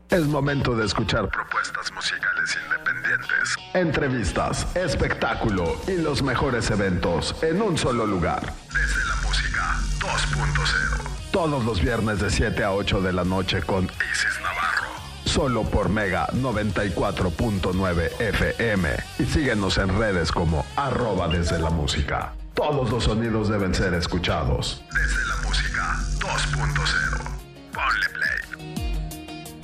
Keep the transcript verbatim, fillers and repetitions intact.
Es momento de escuchar propuestas musicales independientes, entrevistas, espectáculo y los mejores eventos en un solo lugar. Desde la Música dos punto cero. Todos los viernes de siete a ocho de la noche con Isis Navarro. Solo por Mega noventa y cuatro punto nueve F M. Y síguenos en redes como arroba desde la música. Todos los sonidos deben ser escuchados. Desde la Música dos punto cero. Ponle play.